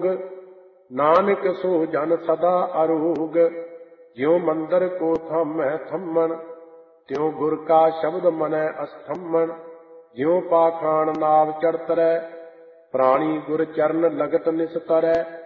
ਭੋਗ। ਨਾਨਕ ਸੋ ਜਨ ਸਦਾ ਅਰੋਗ। ਜਿਉ ਮੰਦਰ ਕੋ ਥਾਮੈ ਥੰਮਣ, ਤਿਉ ਗੁਰ ਕਾ ਸ਼ਬਦ ਮਨੈ ਅਸਥੰਮਣ। ਜਿਉ ਪਾਖਾਣ ਨਾਵ ਚੜ੍ਹ ਤਰੈ, ਪ੍ਰਾਣੀ ਗੁਰ ਚਰਨ ਲਗਤ ਨਿਸਤਰੈ।